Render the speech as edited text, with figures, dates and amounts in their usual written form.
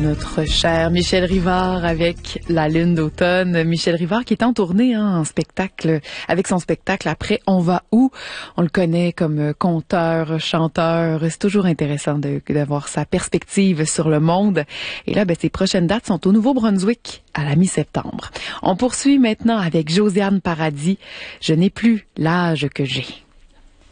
notre cher Michel Rivard avec La Lune d'automne. Michel Rivard qui est en tournée en spectacle, avec son spectacle Après on va où? On le connaît comme conteur, chanteur. C'est toujours intéressant d'avoir sa perspective sur le monde. Et là, ses prochaines dates sont au Nouveau-Brunswick à la mi-septembre. On poursuit maintenant avec Josiane Paradis. Je n'ai plus l'âge que j'ai.